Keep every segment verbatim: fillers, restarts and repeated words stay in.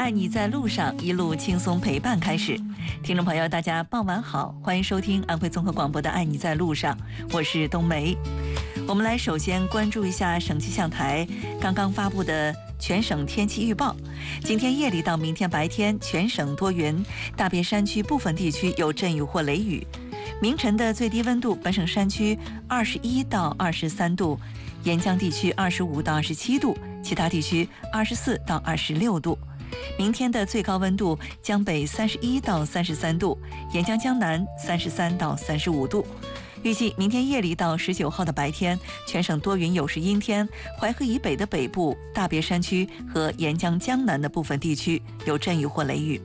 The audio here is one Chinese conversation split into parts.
爱你在路上，一路轻松陪伴开始。听众朋友，大家傍晚好，欢迎收听安徽综合广播的《爱你在路上》，我是冬梅。我们来首先关注一下省气象台刚刚发布的全省天气预报。今天夜里到明天白天，全省多云，大别山区部分地区有阵雨或雷雨。明晨的最低温度，本省山区二十一到二十三度，沿江地区二十五到二十七度，其他地区二十四到二十六度。明天的最高温度，江北三十一到三十三度，沿江江南三十三到三十五度。预计明天夜里到十九号的白天，全省多云有时阴天，淮河以北的北部、大别山区和沿江江南的部分地区有阵雨或雷雨。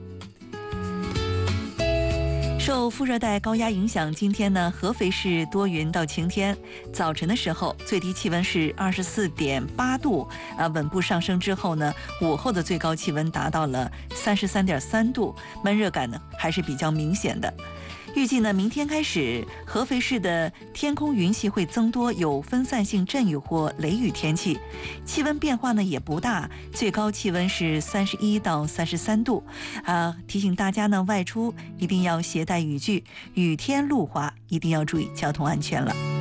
受副热带高压影响，今天呢，合肥市多云到晴天。早晨的时候，最低气温是二十四点八度，啊，稳步上升之后呢，午后的最高气温达到了三十三点三度，闷热感呢还是比较明显的。预计呢，明天开始，合肥市的天空云系会增多，有分散性阵雨或雷雨天气，气温变化呢也不大，最高气温是三十一到三十三度。啊，提醒大家呢，外出一定要携带雨具，雨天路滑，一定要注意交通安全了。